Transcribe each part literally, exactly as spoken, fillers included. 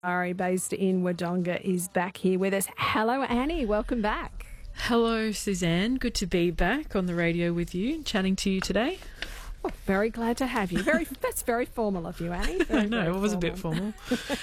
Ari, based in Wodonga, is back here with us. Hello, Annie. Welcome back. Hello, Suzanne. Good to be back on the radio with you, chatting to you today. Oh, very glad to have you. Very, that's very formal of you, Annie. Very, I know, it was formal. a bit formal.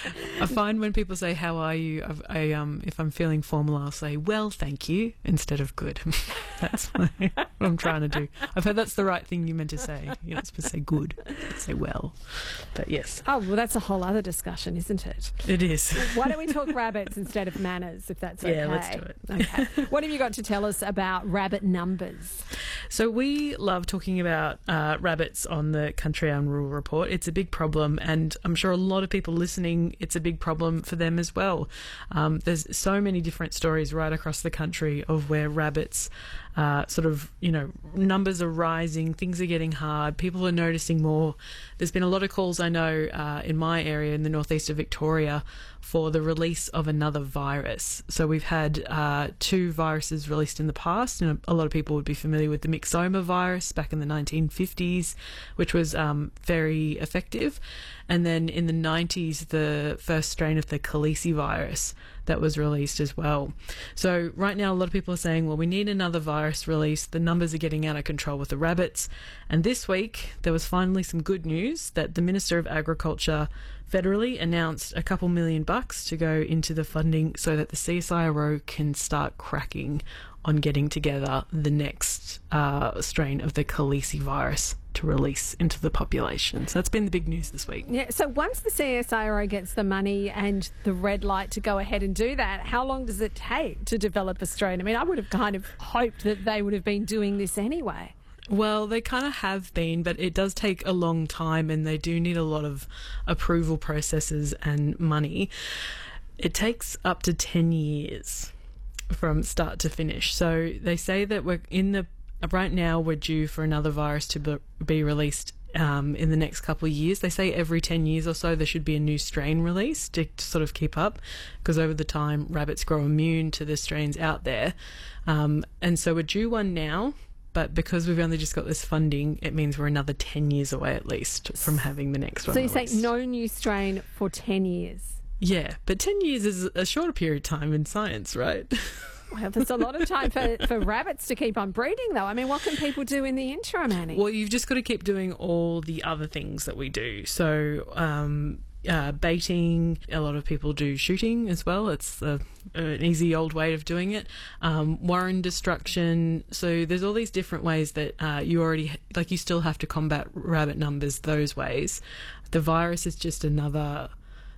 I find when people say, how are you, I've, I, um, if I'm feeling formal, I'll say, well, thank you, instead of good. That's what I'm trying to do. I've heard that's the right thing you meant to say. You're not supposed to say good, say well. But yes. Oh, well, that's a whole other discussion, isn't it? It is. Why don't we talk rabbits instead of manners, if that's okay? Yeah, let's do it. Okay. What have you got to tell us about rabbit numbers? So we love talking about uh, rabbits on the Country and Rural Report. It's a big problem, and I'm sure a lot of people listening, it's a big problem for them as well. Um, there's so many different stories right across the country of where rabbits uh, sort of, you know, numbers are rising, things are getting hard, people are noticing more. There's been a lot of calls, I know, uh, in my area in the northeast of Victoria for the release of another virus. So we've had uh, two viruses released in the past, and a lot of people would be familiar with the myxoma virus back in the nineteen fifties, which was um, very effective. And then in the nineties, the first strain of the Khaleesi virus that was released as well. So right now, a lot of people are saying, well, we need another virus released. The numbers are getting out of control with the rabbits. And this week, there was finally some good news that the Minister of Agriculture federally announced a couple million bucks to go into the funding so that the C S I R O can start cracking on getting together the next uh, strain of the Khaleesi virus to release into the population. So that's been the big news this week. Yeah. So once the C S I R O gets the money and the red light to go ahead and do that, how long does it take to develop a strain? I mean, I would have kind of hoped that they would have been doing this anyway. Well, they kind of have been, but it does take a long time, and they do need a lot of approval processes and money. It takes up to ten years from start to finish. So they say that we're in the right now we're due for another virus to be, be released um, in the next couple of years. They say every ten years or so there should be a new strain released to, to sort of keep up, because over the time rabbits grow immune to the strains out there. Um, and so we're due one now, but because we've only just got this funding, it means we're another ten years away at least from having the next one So you released. say no new strain for ten years? Yeah, but ten years is a shorter period of time in science, right? Well, there's a lot of time for, for rabbits to keep on breeding, though. I mean, what can people do in the interim, Annie? Well, you've just got to keep doing all the other things that we do. So, um, uh, baiting, a lot of people do shooting as well. It's a, an easy old way of doing it. Um, warren destruction. So there's all these different ways that uh, you already, like you still have to combat rabbit numbers those ways. The virus is just another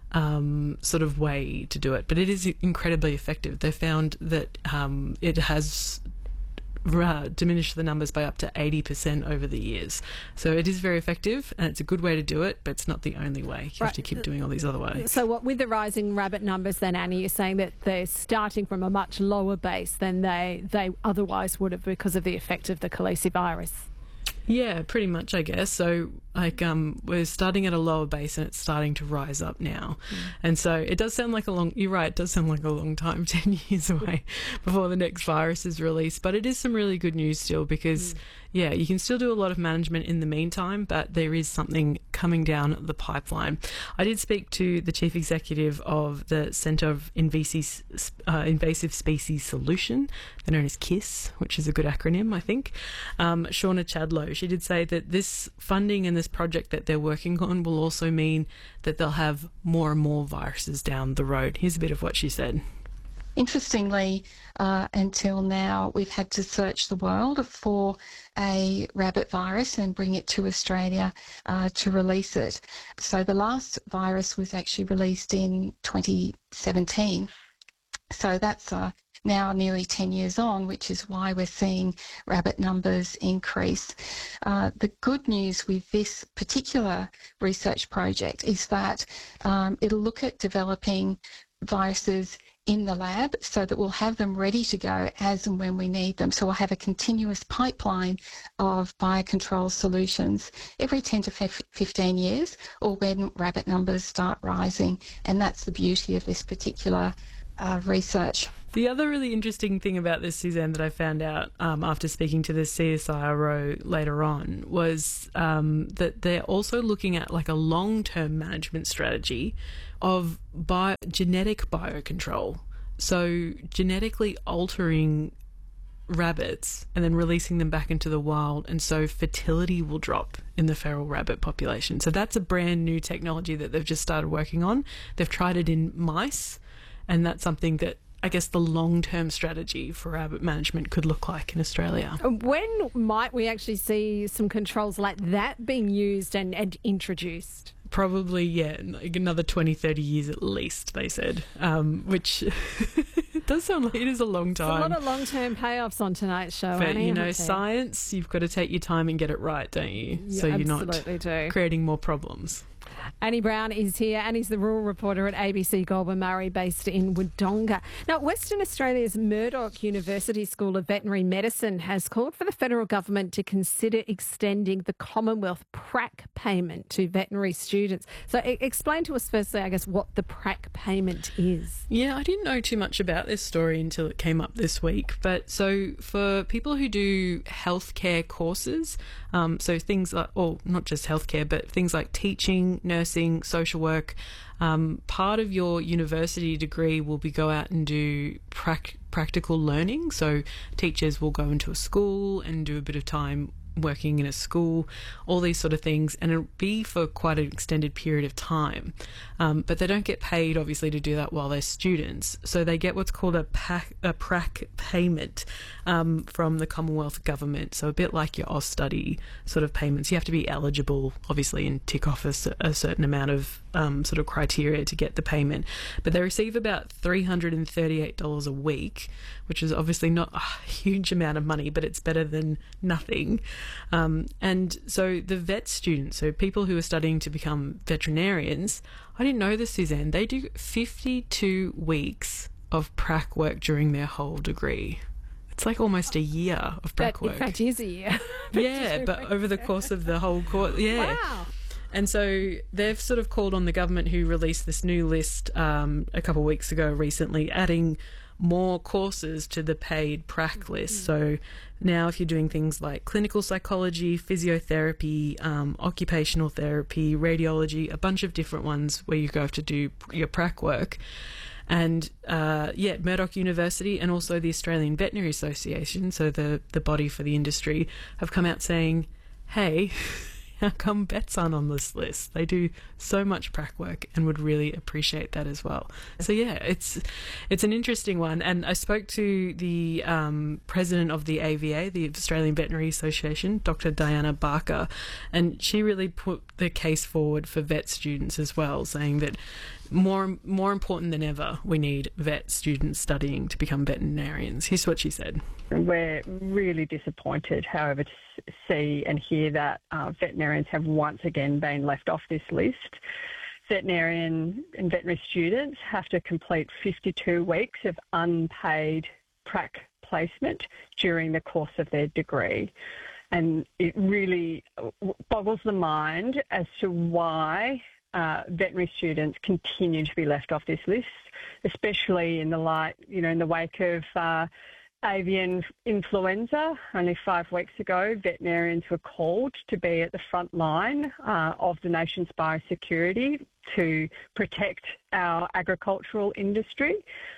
Um, sort of way to do it, but it is incredibly effective. They found that um, it has uh, diminished the numbers by up to eighty percent over the years. So it is very effective, and it's a good way to do it, but it's not the only way. You Right. have to keep doing all these other ways. So what, with the rising rabbit numbers then, Annie, you're saying that they're starting from a much lower base than they, they otherwise would have because of the effect of the Khaleesi virus? Yeah, pretty much, I guess. So, like, um, we're starting at a lower base and it's starting to rise up now. Mm. And so it does sound like a long, you're right, it does sound like a long time, ten years away before the next virus is released. But it is some really good news still because, mm. yeah, you can still do a lot of management in the meantime, but there is something coming down the pipeline. I did speak to the chief executive of the Centre of Invasive, uh, Invasive Species Solution. They're known as KISS, which is a good acronym, I think. Um, Shauna Chadlow. She did say that this funding and this project that they're working on will also mean that they'll have more and more viruses down the road. Here's a bit of what she said. Interestingly, uh, until now, we've had to search the world for a rabbit virus and bring it to Australia uh, to release it. So the last virus was actually released in twenty seventeen. So that's uh, now nearly ten years on, which is why we're seeing rabbit numbers increase. Uh, the good news with this particular research project is that um, it'll look at developing viruses in the lab so that we'll have them ready to go as and when we need them. So we'll have a continuous pipeline of biocontrol solutions every ten to fifteen years, or when rabbit numbers start rising. And that's the beauty of this particular uh, research. The other really interesting thing about this, Suzanne, that I found out um, after speaking to the C S I R O later on was um, that they're also looking at like a long-term management strategy of bio- genetic biocontrol. So genetically altering rabbits and then releasing them back into the wild, and so fertility will drop in the feral rabbit population. So that's a brand new technology that they've just started working on. They've tried it in mice, and that's something that I guess the long-term strategy for rabbit management could look like in Australia. When might we actually see some controls like that being used and, and introduced? Probably, yeah, like another twenty, thirty years at least, they said, um, which it does sound like it is a long time. There's a lot of long-term payoffs on tonight's show, But, Annie, you know, I tell you. science, you've got to take your time and get it right, don't you? You so you're not absolutely do. creating more problems. Annie Brown is here. Annie's the rural reporter at A B C Goulburn Murray, based in Wodonga. Now, Western Australia's Murdoch University School of Veterinary Medicine has called for the federal government to consider extending the Commonwealth prac payment to veterinary students. So e- explain to us firstly, I guess, what the prac payment is. Yeah, I didn't know too much about this story until it came up this week. But so for people who do healthcare courses, um, so things like, or not just healthcare, but things like teaching, nursing, social work, um, part of your university degree will be go out and do prac- practical learning. So teachers will go into a school and do a bit of time working in a school, all these sort of things, and it'll be for quite an extended period of time. Um, but they don't get paid, obviously, to do that while they're students. So they get what's called a, pac- a prac payment um, from the Commonwealth Government. So a bit like your Austudy sort of payments. You have to be eligible, obviously, and tick off a, a certain amount of um, sort of criteria to get the payment. But they receive about three hundred thirty-eight dollars a week, which is obviously not a huge amount of money, but it's better than nothing. Um, and so the vet students, so people who are studying to become veterinarians, I didn't know this, Suzanne, they do fifty-two weeks of prac work during their whole degree. It's like almost a year of prac That, work. in fact, is a year. Yeah, but over the course of the whole course, yeah. Wow. And so they've sort of called on the government, who released this new list um, a couple of weeks ago recently, adding more courses to the paid prac list. So now if you're doing things like clinical psychology, physiotherapy, um, occupational therapy, radiology, a bunch of different ones where you go have to do your prac work. And uh, yeah, Murdoch University and also the Australian Veterinary Association, so the, the body for the industry, have come out saying, hey, how come vets aren't on this list? They do so much prac work and would really appreciate that as well. So yeah, it's it's an interesting one. And I spoke to the um, president of the A V A, the Australian Veterinary Association, Doctor Diana Barker, and she really put the case forward for vet students as well, saying that more more important than ever, we need vet students studying to become veterinarians. Here's what she said. We're really disappointed, however, to see and hear that uh, veterinarians have once again been left off this list. Veterinarian and veterinary students have to complete fifty-two weeks of unpaid prac placement during the course of their degree. And it really boggles the mind as to why Uh, veterinary students continue to be left off this list, especially in the light, you know, in the wake of uh, avian influenza. Only five weeks ago, veterinarians were called to be at the front line uh, of the nation's biosecurity to protect our agricultural industry,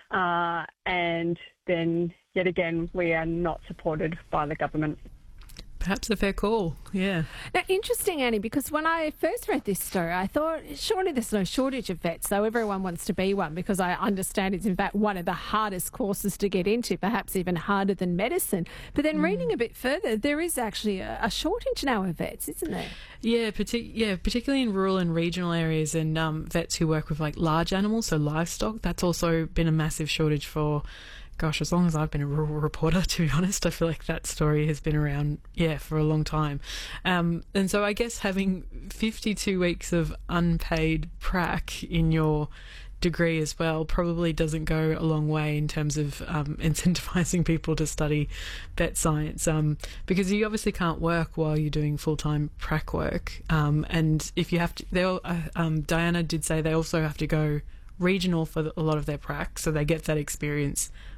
uh, and then yet again we are not supported by the government. Perhaps a fair call, yeah. Now, interesting, Annie, because when I first read this story, I thought, surely there's no shortage of vets, so everyone wants to be one, because I understand it's, in fact, one of the hardest courses to get into, perhaps even harder than medicine. But then mm. reading a bit further, there is actually a, a shortage now of vets, isn't there? Yeah, partic- yeah, particularly in rural and regional areas, and um, vets who work with, like, large animals, so livestock. That's also been a massive shortage for... Gosh, as long as I've been a rural reporter, to be honest, I feel like that story has been around, yeah, for a long time. Um, and so I guess having fifty-two weeks of unpaid prac in your degree as well probably doesn't go a long way in terms of um, incentivising people to study vet science, um, because you obviously can't work while you're doing full-time prac work. Um, and if you have to, they all, uh, um, Diana did say they also have to go regional for a lot of their prac, so they get that experience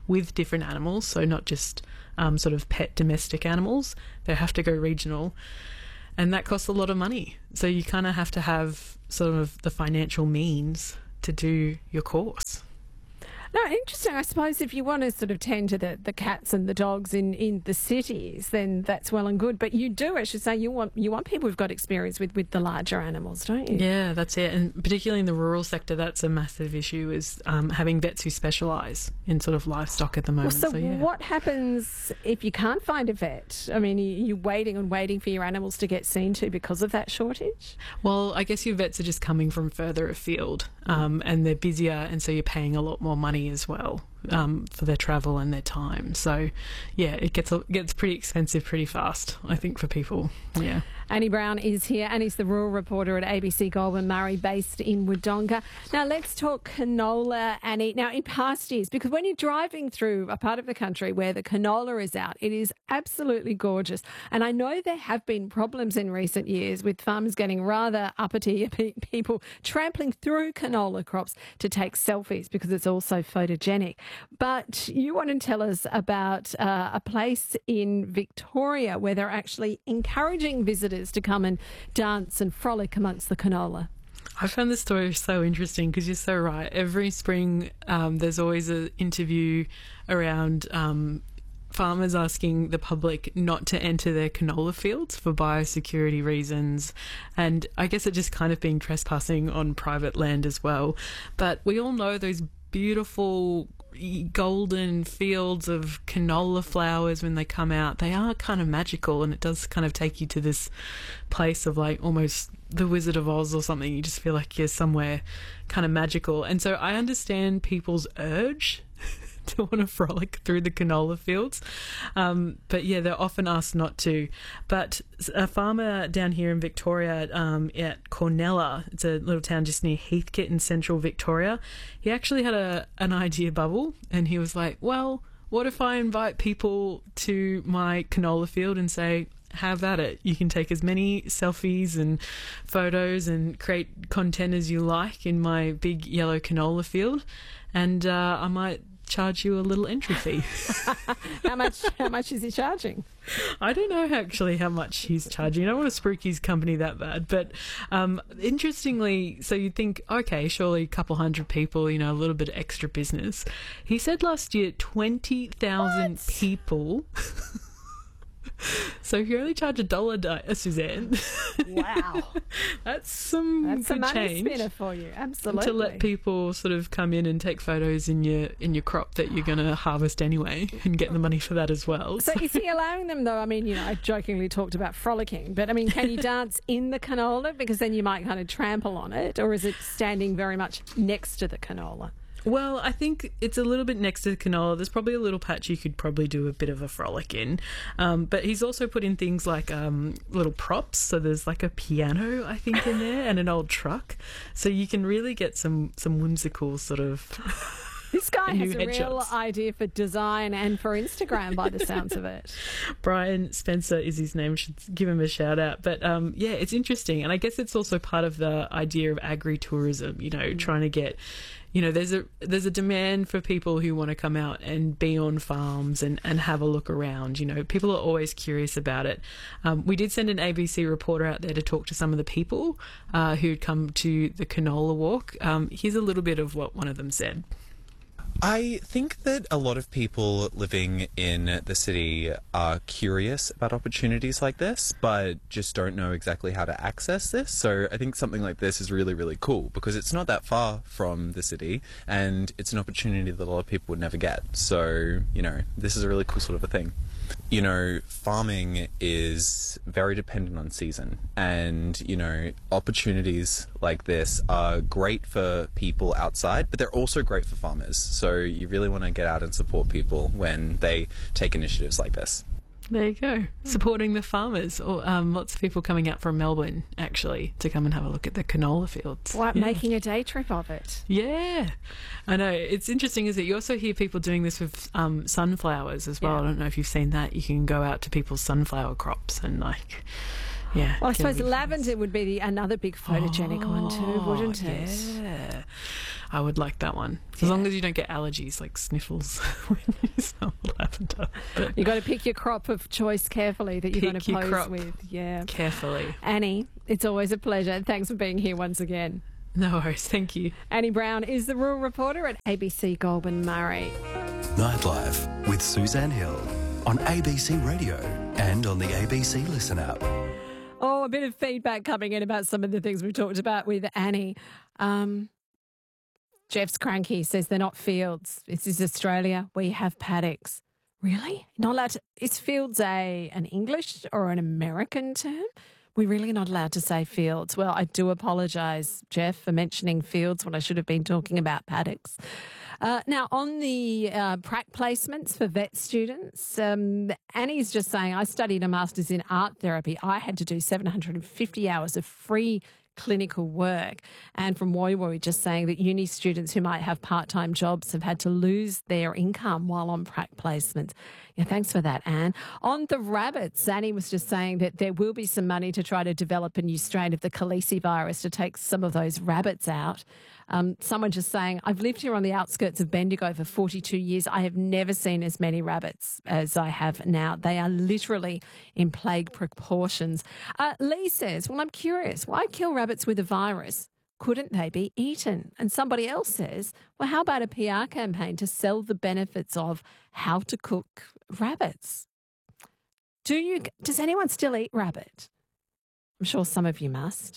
with different animals, so not just um, sort of pet domestic animals. They have to go regional, and that costs a lot of money. So you kind of have to have sort of the financial means to do your course. No, interesting. I suppose if you want to sort of tend to the, the cats and the dogs in, in the cities, then that's well and good. But you do, I should say, you want you want people who've got experience with, with the larger animals, don't you? Yeah, that's it. And particularly in the rural sector, that's a massive issue, is um, having vets who specialise in sort of livestock at the moment. Well, so so yeah. What happens if you can't find a vet? I mean, you're waiting and waiting for your animals to get seen to because of that shortage? Well, I guess your vets are just coming from further afield, um, and they're busier, and so you're paying a lot more money as well um, for their travel and their time. So, yeah, it gets gets pretty expensive pretty fast, I think, for people. Yeah. Annie Brown is here. Annie's the rural reporter at A B C Goulburn Murray, based in Wodonga. Now, let's talk canola, Annie. Now, in past years, because when you're driving through a part of the country where the canola is out, it is absolutely gorgeous. And I know there have been problems in recent years with farmers getting rather uppity, people trampling through canola crops to take selfies because it's also photogenic. But you want to tell us about uh, a place in Victoria where they're actually encouraging visitors to come and dance and frolic amongst the canola. I found this story so interesting because you're so right. Every spring um, there's always an interview around um, farmers asking the public not to enter their canola fields for biosecurity reasons, and I guess it just kind of being trespassing on private land as well. But we all know those beautiful golden fields of canola flowers when they come out. They are kind of magical, and it does kind of take you to this place of like almost the Wizard of Oz or something. You just feel like you're somewhere kind of magical. And so I understand people's urge to want to frolic through the canola fields. Um, but yeah, they're often asked not to. But a farmer down here in Victoria um, at Cornella, it's a little town just near Heathcote in central Victoria, he actually had a an idea bubble, and he was like, well, what if I invite people to my canola field and say, have at it. You can take as many selfies and photos and create content as you like in my big yellow canola field, and uh, I might charge you a little entry fee. How much how much is he charging? I don't know actually how much he's charging. I don't want to spruik his company that bad, but um, interestingly, so you'd think, okay, surely a couple hundred people, you know, a little bit of extra business. He said last year twenty thousand people. So if you only charge a dollar, uh, Suzanne. Wow. That's some That's good a money change spinner for you, absolutely. to let people sort of come in and take photos in your in your crop that you're going to harvest anyway, and get the money for that as well. So is he allowing them, though? I mean, you know, I jokingly talked about frolicking, but I mean, can you dance in the canola? Because then you might kind of trample on it, or is it standing very much next to the canola? Well, I think it's a little bit next to the canola. There's probably a little patch you could probably do a bit of a frolic in. Um, but he's also put in things like um, little props. So there's like a piano, I think, in there, and an old truck. So you can really get some, some whimsical sort of... This guy has a headshots. real idea for design and for Instagram by the sounds of it. Brian Spencer is his name. Should give him a shout out. But um, yeah, it's interesting. And I guess it's also part of the idea of agri-tourism, you know, mm. trying to get... You know, there's a there's a demand for people who want to come out and be on farms and, and have a look around. You know, people are always curious about it. Um, we did send an A B C reporter out there to talk to some of the people uh, who'd come to the canola walk. Um, here's a little bit of what one of them said. I think that a lot of people living in the city are curious about opportunities like this, but just don't know exactly how to access this. So I think something like this is really, really cool because it's not that far from the city and it's an opportunity that a lot of people would never get. So, you know, this is a really cool sort of a thing. You know, farming is very dependent on season, and, you know, opportunities like this are great for people outside, but they're also great for farmers. So you really want to get out and support people when they take initiatives like this. There you go. Supporting the farmers. Or um, lots of people coming out from Melbourne, actually, to come and have a look at the canola fields. Like yeah. making a day trip of it. Yeah. I know. It's interesting, is that you also hear people doing this with um, sunflowers as well. Yeah. I don't know if you've seen that. You can go out to people's sunflower crops and, like... Yeah, well, I suppose lavender would be the, another big photogenic oh, one too, wouldn't it? Yeah. I would like that one. As long as you don't get allergies like sniffles when you smell lavender. But You've got to pick your crop of choice carefully that you're going Pick to your pose crop. with. Yeah. carefully. Annie, it's always a pleasure. Thanks for being here once again. No worries. Thank you. Annie Brown is the rural reporter at A B C Goulburn Murray. Nightlife with Suzanne Hill on A B C Radio and on the A B C Listen app. Oh, a bit of feedback coming in about some of the things we talked about with Annie. Um, Jeff's cranky, says they're not fields. This is Australia. We have paddocks. Really? Not allowed to? Is fields a an English or an American term? We're really not allowed to say fields. Well, I do apologise, Jeff, for mentioning fields when I should have been talking about paddocks. Uh, now, on the uh, prac placements for vet students, um, Annie's just saying, I studied a master's in art therapy. I had to do seven hundred fifty hours of free clinical work. And from Woi Woi, just saying that uni students who might have part-time jobs have had to lose their income while on prac placements. Yeah, thanks for that, Anne. On the rabbits, Annie was just saying that there will be some money to try to develop a new strain of the Khaleesi virus to take some of those rabbits out. Um, someone just saying, I've lived here on the outskirts of Bendigo for forty-two years. I have never seen as many rabbits as I have now. They are literally in plague proportions. Uh, Lee says, well, I'm curious, why kill rabbits with a virus? Couldn't they be eaten? And somebody else says, well, how about a P R campaign to sell the benefits of how to cook rabbits? Do you? Does anyone still eat rabbit? I'm sure some of you must.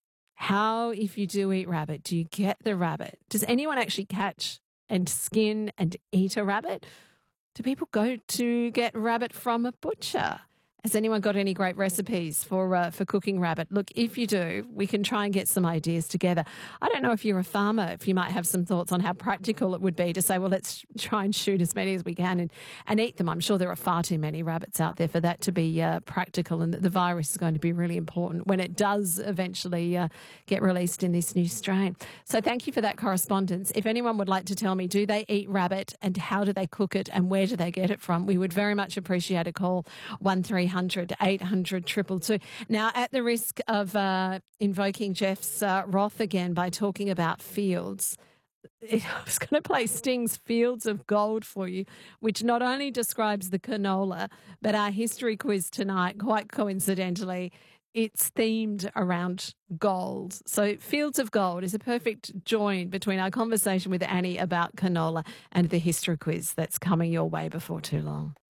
How, if you do eat rabbit, do you get the rabbit? Does anyone actually catch and skin and eat a rabbit? Do people go to get rabbit from a butcher? Has anyone got any great recipes for uh, for cooking rabbit? Look, if you do, we can try and get some ideas together. I don't know if you're a farmer, if you might have some thoughts on how practical it would be to say, well, let's try and shoot as many as we can and, and eat them. I'm sure there are far too many rabbits out there for that to be uh, practical, and that the virus is going to be really important when it does eventually uh, get released in this new strain. So thank you for that correspondence. If anyone would like to tell me, do they eat rabbit and how do they cook it and where do they get it from? We would very much appreciate a call, one three hundred eight hundred two two two. Now, at the risk of uh, invoking Jeff's uh, wrath again by talking about fields, I was going to play Sting's Fields of Gold for you, which not only describes the canola, but our history quiz tonight, quite coincidentally, it's themed around gold. So Fields of Gold is a perfect join between our conversation with Annie about canola and the history quiz that's coming your way before too long.